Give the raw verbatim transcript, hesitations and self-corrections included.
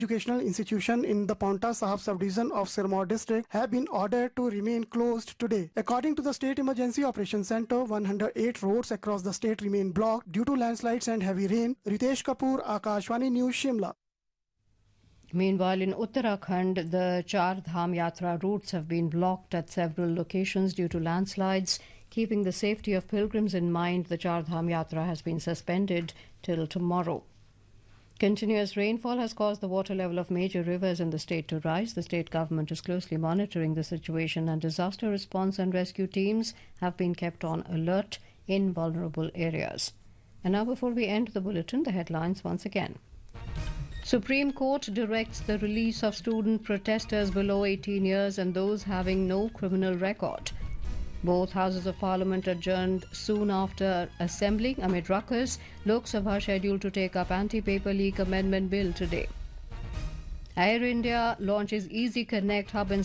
educational institution in the Paonta Sahib subdivision of Sirmaur district have been ordered to remain closed today. According to the State Emergency Operations Centre, one hundred eight roads across the state remain blocked due to landslides and heavy rain. Ritesh Kapoor, Akashvani News, Shimla. Meanwhile, in Uttarakhand, the Char Dham Yatra routes have been blocked at several locations due to landslides. Keeping the safety of pilgrims in mind, the Char Dham Yatra has been suspended till tomorrow. Continuous rainfall has caused the water level of major rivers in the state to rise. The state government is closely monitoring the situation, and disaster response and rescue teams have been kept on alert in vulnerable areas. And now, before we end the bulletin, the headlines once again. Supreme Court directs the release of student protesters below eighteen years and those having no criminal record. Both houses of parliament adjourned soon after assembling amid ruckus. Lok Sabha scheduled to take up anti-paper leak amendment bill today. Air India launches Easy Connect hub in